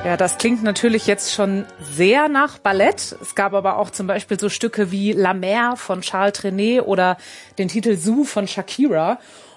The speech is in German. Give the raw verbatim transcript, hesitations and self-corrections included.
Ja, das klingt natürlich jetzt schon sehr nach Ballett. Es gab aber auch zum Beispiel so Stücke wie La Mer von Charles Trenet oder den Titel Zoo von Shakira.